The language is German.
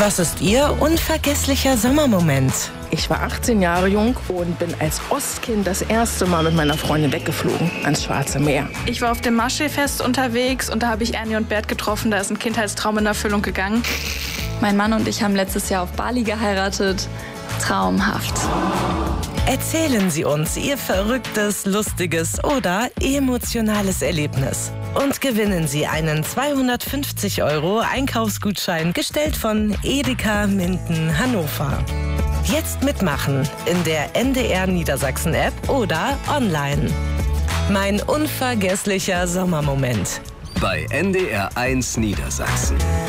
Was ist Ihr unvergesslicher Sommermoment? Ich war 18 Jahre jung und bin als Ostkind das erste Mal mit meiner Freundin weggeflogen ans Schwarze Meer. Ich war auf dem Maschsee-Fest unterwegs und da habe ich Ernie und Bert getroffen. Da ist ein Kindheitstraum in Erfüllung gegangen. Mein Mann und ich haben letztes Jahr auf Bali geheiratet. Traumhaft. Erzählen Sie uns Ihr verrücktes, lustiges oder emotionales Erlebnis. Und gewinnen Sie einen 250 € Einkaufsgutschein, gestellt von Edeka Minden Hannover. Jetzt mitmachen in der NDR Niedersachsen App oder online. Mein unvergesslicher Sommermoment. Bei NDR 1 Niedersachsen.